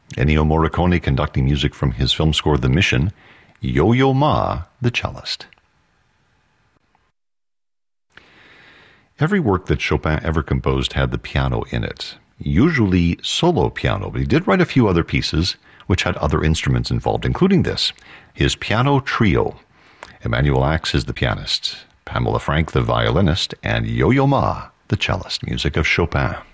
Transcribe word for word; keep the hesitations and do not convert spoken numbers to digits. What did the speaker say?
Ennio Morricone conducting music from his film score The Mission, Yo-Yo Ma, the cellist. Every work that Chopin ever composed had the piano in it, usually solo piano, but he did write a few other pieces which had other instruments involved, including this, his piano trio. Emanuel Ax is the pianist, Pamela Frank the violinist, and Yo-Yo Ma the cellist, music of Chopin.